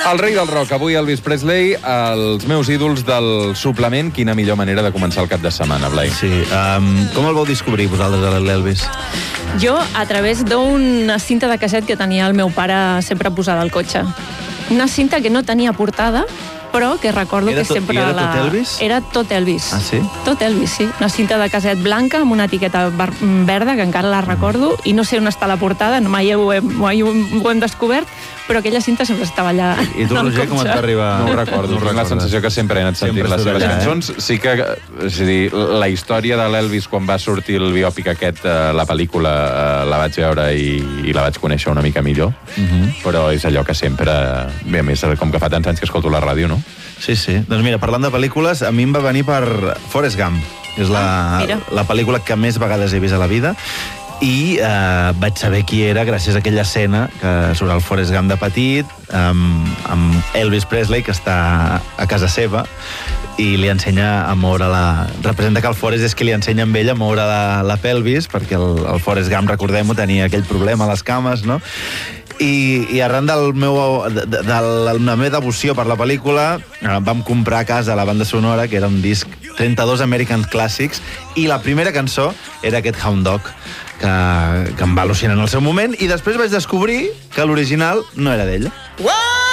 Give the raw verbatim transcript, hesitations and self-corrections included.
El rei del rock, avui Elvis Presley, els meus ídols del suplement. Quina millor manera de començar el cap de setmana, Blai. Sí, um, com el vau descobrir vosaltres, l'Elvis? Jo, a través d'una cinta de casset que tenia el meu pare sempre posada al cotxe. Una cinta que no tenia portada, però que recordo era que tot, sempre... Era la... tot Elvis? Era tot Elvis. Ah, sí? Tot Elvis, sí. Una cinta de casset blanca amb una etiqueta verda, que encara la recordo, i no sé on està la portada, mai ho hem, mai ho hem descobert, però aquella cinta sempre estava allà. I tu, Roger, com et va arribar? No ho recordo, tinc la sensació que sempre he anat sentint les seves cançons. Eh? Sí que, és a dir, la història de l'Elvis quan va sortir el biòpic aquest, la pel·lícula, la vaig veure i, i la vaig conèixer una mica millor, uh -huh. però és allò que sempre... Bé, a més, com que fa tants anys que escolto la ràdio, no? Sí, sí. Doncs mira, parlant de pel·lícules, a mi em va venir per Forrest Gump. És la, ah, la pel·lícula que més vegades he vist a la vida. I eh, vaig saber qui era gràcies a aquella escena que surt el Forrest Gump de petit amb, amb Elvis Presley, que està a casa seva i li ensenya a moure la... Representa que el Forrest és que li ensenya amb ell a moure la, la pelvis, perquè el, el Forrest Gump, recordem-ho, tenia aquell problema a les cames, no? I, i arran del meu, de, de, de la meva devoció per la pel·lícula vam comprar a casa la banda sonora, que era un disc trenta-dos American Classics, i la primera cançó era aquest Hound Dog, que, que em va al·lucinar en el seu moment, i després vaig descobrir que l'original no era d'ell.